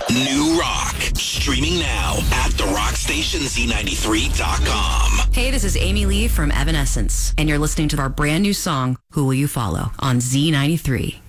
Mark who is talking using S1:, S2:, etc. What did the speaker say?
S1: New Rock. Streaming now at therockstationz93.com.
S2: Hey, this is Amy Lee from Evanescence, and you're listening to our brand new song, Who Will You Follow, on Z93.